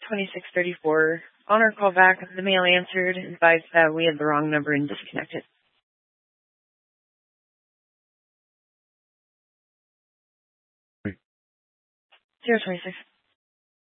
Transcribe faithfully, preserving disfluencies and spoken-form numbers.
twenty-six thirty-four. On our call back, the male answered and advised that we had the wrong number and disconnected. zero twenty-six.